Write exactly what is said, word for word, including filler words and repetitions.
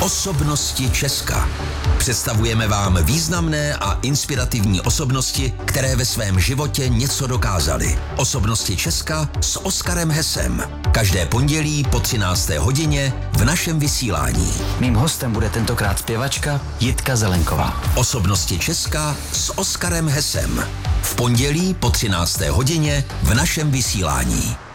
Osobnosti Česka. Představujeme vám významné a inspirativní osobnosti, které ve svém životě něco dokázaly. Osobnosti Česka s Oskarem Hesem. Každé pondělí po třinácté hodině v našem vysílání. Mým hostem bude tentokrát zpěvačka Jitka Zelenková. Osobnosti Česka s Oskarem Hesem. V pondělí po třinácté hodině v našem vysílání.